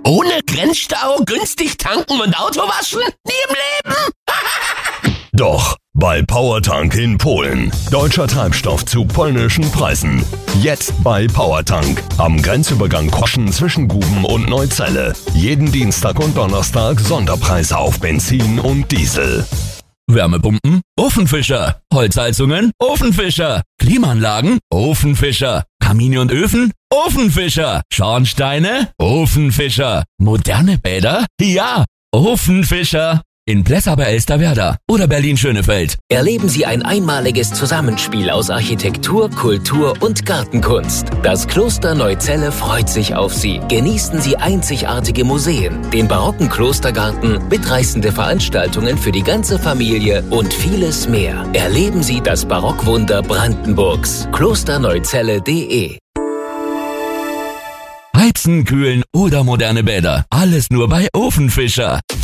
Ohne Grenzstau, günstig tanken und Auto waschen? Nie im Leben! Doch, bei Powertank in Polen. Deutscher Treibstoff zu polnischen Preisen. Jetzt bei Powertank. Am Grenzübergang Koschen zwischen Guben und Neuzelle. Jeden Dienstag und Donnerstag Sonderpreise auf Benzin und Diesel. Wärmepumpen? Ofenfischer. Holzheizungen? Ofenfischer. Klimaanlagen? Ofenfischer. Kamine und Öfen? Ofenfischer. Schornsteine? Ofenfischer. Moderne Bäder? Ja, Ofenfischer. In Plessa bei Elsterwerda oder Berlin-Schönefeld. Erleben Sie ein einmaliges Zusammenspiel aus Architektur, Kultur und Gartenkunst. Das Kloster Neuzelle freut sich auf Sie. Genießen Sie einzigartige Museen, den barocken Klostergarten, mitreißende Veranstaltungen für die ganze Familie und vieles mehr. Erleben Sie das Barockwunder Brandenburgs. klosterneuzelle.de. Heizen, kühlen oder moderne Bäder. Alles nur bei Ofenfischer.